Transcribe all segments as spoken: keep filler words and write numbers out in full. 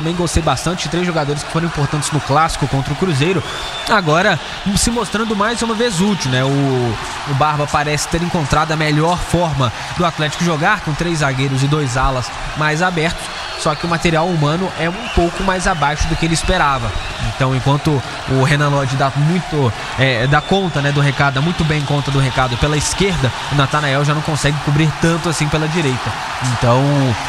também gostei bastante, três jogadores que foram importantes no clássico contra o Cruzeiro, agora se mostrando mais uma vez útil, né? O, o Barba parece ter encontrado a melhor forma do Atlético jogar, com três zagueiros e dois alas mais abertos, só que o material humano é um pouco mais abaixo do que ele esperava. Então, enquanto o Renan Lodge dá muito é, dá conta, né, do recado, dá muito bem conta do recado pela esquerda, o Natanael já não consegue cobrir tanto assim pela direita. Então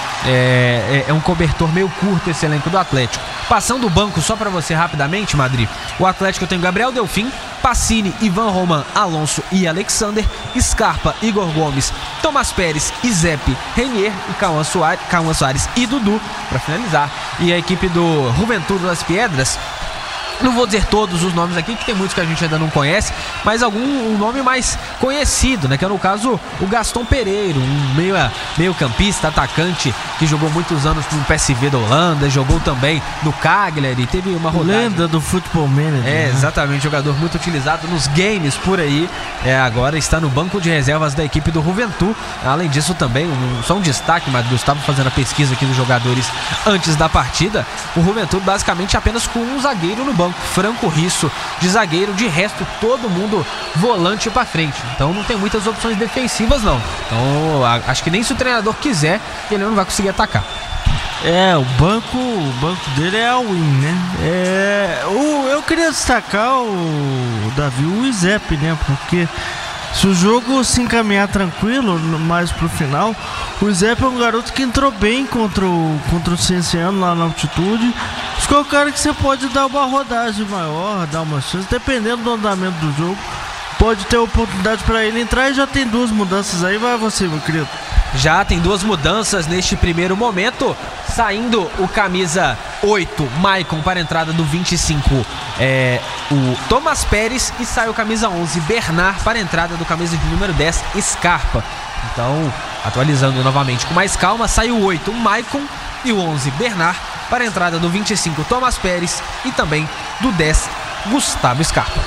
é, é um cobertor meio curto esse elenco do Atlético. Passando o banco só para você rapidamente, Madri, o Atlético tem Gabriel Delfim, Pacini, Ivan Roman, Alonso e Alexander, Scarpa, Igor Gomes, Tomás Pérez, Izep, Renier e Cauã Soares, Cauã Soares e Dudu para finalizar. E a equipe do Juventude das Piedras, não vou dizer todos os nomes aqui, que tem muitos que a gente ainda não conhece, mas algum um nome mais conhecido, né? Que é no caso o Gaston Pereiro, um meio, meio campista, atacante, que jogou muitos anos no P S V da Holanda, jogou também no Cagliari, teve uma rodada. Lenda do Futebol Manager. É, exatamente, jogador muito utilizado nos games por aí. É, agora está no banco de reservas da equipe do Juventude. Além disso também, um, só um destaque, mas eu estava fazendo a pesquisa aqui dos jogadores antes da partida. O Juventude basicamente apenas com um zagueiro no banco, Franco Risso de zagueiro, de resto todo mundo volante pra frente, então não tem muitas opções defensivas não, então a, acho que nem se o treinador quiser ele não vai conseguir atacar. É, o banco, o banco dele é a win, né? É, o, eu queria destacar o Davi, o Izep, né? Porque se o jogo se encaminhar tranquilo, mais pro final, o Izep é um garoto que entrou bem contra o, contra o Cienciano lá na altitude. Acho que é o cara que você pode dar uma rodagem maior, dar uma chance, dependendo do andamento do jogo. Pode ter oportunidade para ele entrar e já tem duas mudanças aí. Vai você, meu querido. Já tem duas mudanças neste primeiro momento. Saindo o camisa oito, Maicon, para a entrada do vinte e cinco, é, o Tomás Pérez. E sai o camisa onze, Bernard, para a entrada do camisa de número dez, Scarpa. Então, atualizando novamente com mais calma, sai o oito, Maicon, e o onze, Bernard, para a entrada do vinte e cinco, Tomás Pérez, e também do dez, Gustavo Scarpa.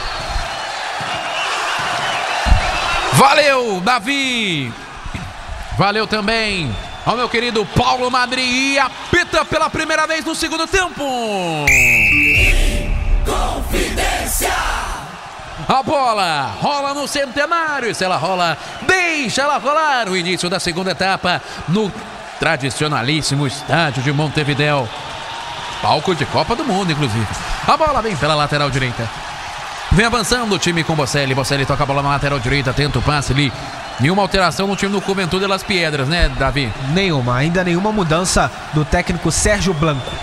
Valeu, Davi! Valeu também ao meu querido Paulo Madri, e apita pela primeira vez no segundo tempo. Confidência! A bola rola no Centenário, se ela rola, deixa ela rolar. O início da segunda etapa no tradicionalíssimo estádio de Montevidéu, palco de Copa do Mundo, inclusive. A bola vem pela lateral direita, vem avançando o time com Bocelli. Bocelli toca a bola na lateral direita, tenta o passe ali. Nenhuma alteração no time do Juventude das Piedras, né, Davi? Nenhuma, ainda nenhuma mudança do técnico Sérgio Blanco.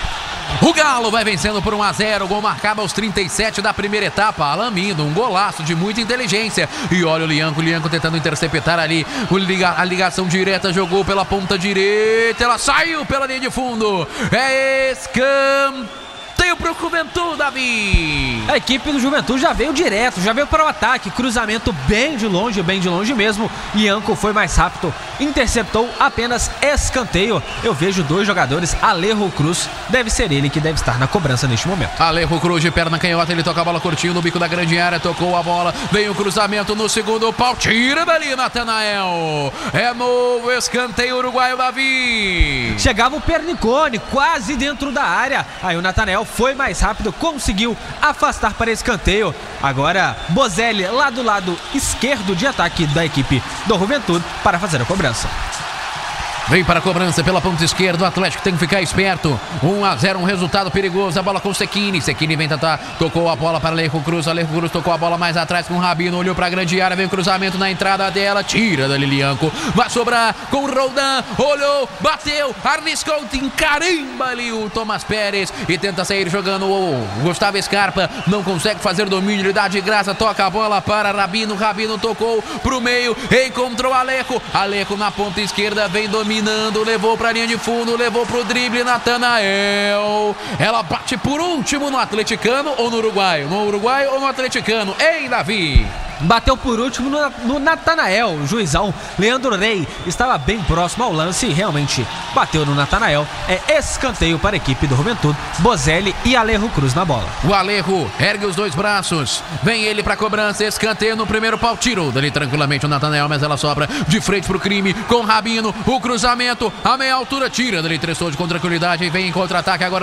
O Galo vai vencendo por um a zero, gol marcado aos trinta e sete da primeira etapa. Alamindo, um golaço de muita inteligência. E olha o Lianco, o Lianco tentando interceptar ali. A ligação direta, jogou pela ponta direita, ela saiu pela linha de fundo. É escanteio pro Juventude, Davi. A equipe do Juventude já veio direto, já veio para o ataque, cruzamento bem de longe, bem de longe mesmo. Lianco foi mais rápido, interceptou apenas escanteio. Eu vejo dois jogadores, Alejo Cruz, deve ser ele que deve estar na cobrança neste momento. Alejo Cruz de perna canhota, ele toca a bola curtinho no bico da grande área, tocou a bola, vem o cruzamento no segundo pau, tira dali Natanael. É novo escanteio uruguaio, Davi. Chegava o Pernicone quase dentro da área, aí o Natanael foi mais rápido, conseguiu afastar para escanteio. Agora Bozelli lá do lado esquerdo de ataque da equipe do Juventude para fazer a cobrança. Vem para a cobrança pela ponta esquerda, o Atlético tem que ficar esperto. um a zero, um resultado perigoso. A bola com o Sequini, Sequini vem tentar, tocou a bola para Alejo Cruz, Alejo Cruz tocou a bola mais atrás com o Rabino, olhou para a grande área, vem o cruzamento na entrada dela, tira da Lilianco, vai sobrar com o Roldan, olhou, bateu, arriscou, encarimba ali o Tomás Pérez e tenta sair jogando o Gustavo Scarpa, não consegue fazer domínio, ele dá de graça, toca a bola para Rabino, Rabino tocou pro meio, encontrou Alejo, Alejo na ponta esquerda, vem dominando, levou pra linha de fundo, levou pro drible, Natanael. Ela bate por último no atleticano ou no uruguaio? No uruguaio ou no atleticano? Ei, Davi! Bateu por último no, no Natanael. O juizão Leandro Rey estava bem próximo ao lance e realmente bateu no Natanael. É escanteio para a equipe do Juventude. Bozelli e Alejo Cruz na bola. O Alejo ergue os dois braços, vem ele para cobrança, escanteio no primeiro pau, tirou dali tranquilamente o Natanael, mas ela sobra de frente pro crime com o Rabino, o cruzamento a meia altura, tira dali, tressou com tranquilidade e vem em contra-ataque agora